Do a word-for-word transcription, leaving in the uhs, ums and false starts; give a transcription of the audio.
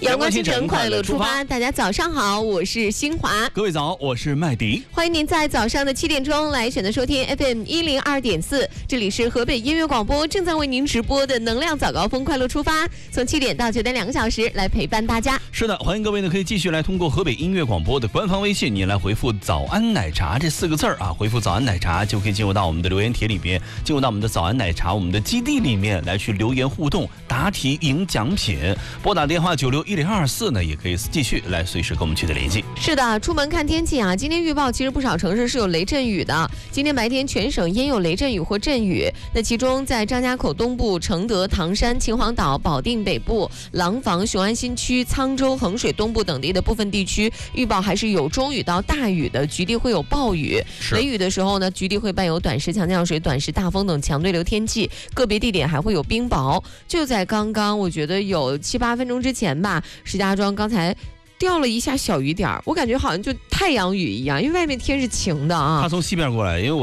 阳光清晨，快乐出发。大家早上好，我是新华。 各位早，我是麦迪。 欢迎您在早上的七点钟来选择收听 F M 一零二点四，这里是河北音乐广播正在为您直播的能量早高峰快乐出发，从七点到九点两个小时来陪伴大家。 是的，欢迎各位呢可以继续来通过河北音乐广播的官方微信，你来回复早安奶茶这四个字儿啊，回复早安奶茶就可以进入到我们的留言帖里边，进入到我们的早安奶茶我们的基地里面来去留言互动，答题赢奖品。拨打电话九六一零二四呢，也可以继续来随时跟我们取得联系。 是的，出门看天气啊，今天预报其实不少城市是有雷阵雨的。今天白天全省烟有雷阵雨或阵雨，那其中在张家口东部、承德、唐山、秦皇岛、保定北部、廊坊、雄安新区、沧州、衡水东部等地的部分地区预报还是有中雨到大雨的，局地会有暴雨。雷雨的时候呢，局地会伴有短时强降水、短时大风等强对流天气，个别地点还会有冰雹。就在刚刚，我觉得有七八分钟之前吧，石家庄刚才掉了一下小雨点，我感觉好像就太阳雨一样，因为外面天是晴的啊。 它从西边过来，因为我